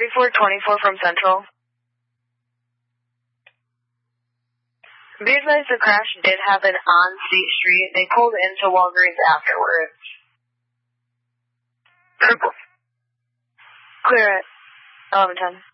3424 from Central. Be advised the crash did happen on State Street. They pulled into Walgreens afterwards. Purple. Clear at 1110.